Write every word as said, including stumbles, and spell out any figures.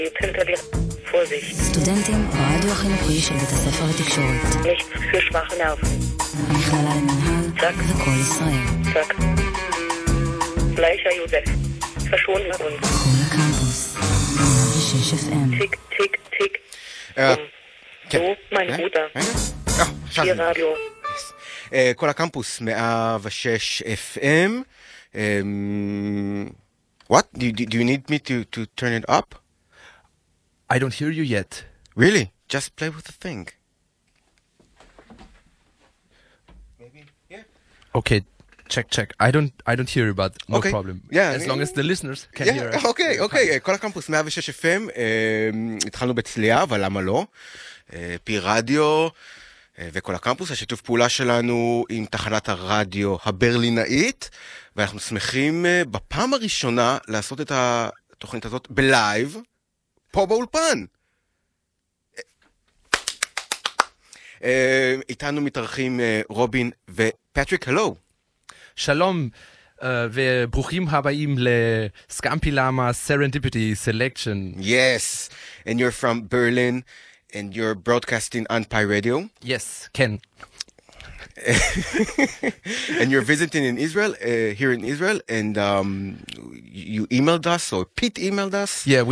Jetzt hinter dir. Vorsicht. סטודנטים ברדיו החינוכי של בית הספר לתקשורת. Nichts für schwache Nerven. המכללה למנהל Zack. וכל ישראל. Zack. Bleicher Josef. Verschwunden und כל הקמפוס. מאה ושש אף אם. tick, tick, tick. אה, Bumm. כן. So, mein רגע, Bruder. רגע. אה, עכשיו Hier זה- Radio. Yes. אה, כל הקמפוס מאה ושש אף אם. אמ, What? Do you, do you need me to, to turn it up? I don't hear you yet. Really? Just play with the thing. Maybe, yeah. Okay, check, check. I don't, I don't hear you, but no Okay. problem. Yeah, as long as the listeners can hear us. Yeah, אוקיי, we're אוקיי. fine. כל הקמפוס מאה ושש אף אם. אמ, התחלנו בצליעה, אבל למה לא? אה, פי רדיו אה, וכל הקמפוס, השיתוף פעולה שלנו עם תחנת הרדיו הברלינאית, ואנחנו שמחים אה, בפעם הראשונה לעשות את התוכנית הזאת בלייב, פה באולפן. אה, איתנו מתארחים אה, רובין ופטריק, הלו. שלום, uh, וברוכים הבאים לסקאמפי למה Serendipity Selection. Yes, and you're from Berlin, and you're broadcasting on Pi Radio, Yes, כן. and you're visiting in Israel, uh, here in Israel, and um, you emailed us, or Pete emailed us. Yeah,